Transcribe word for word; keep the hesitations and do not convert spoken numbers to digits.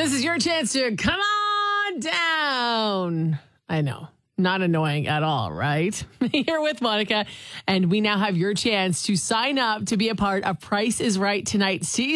This is your chance to come on down. I know. Not annoying at all, right? Here with Monica. And we now have your chance to sign up to be a part of Price is Right Tonight season.